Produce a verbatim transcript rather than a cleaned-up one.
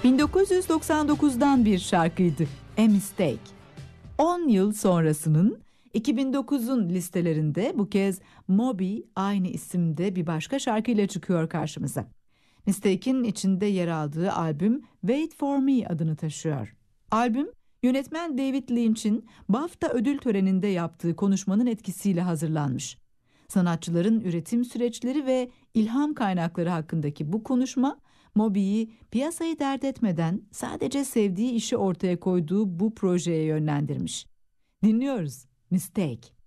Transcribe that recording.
bin dokuz yüz doksan dokuzdan bir şarkıydı. A Mistake. on yıl sonrasının iki bin dokuzun listelerinde bu kez Moby aynı isimde bir başka şarkıyla çıkıyor karşımıza. Mistake'in içinde yer aldığı albüm Wait For Me adını taşıyor. Albüm, yönetmen David Lynch'in BAFTA ödül töreninde yaptığı konuşmanın etkisiyle hazırlanmış. Sanatçıların üretim süreçleri ve ilham kaynakları hakkındaki bu konuşma, Moby'yi piyasayı dert etmeden sadece sevdiği işi ortaya koyduğu bu projeye yönlendirmiş. Dinliyoruz Mistake.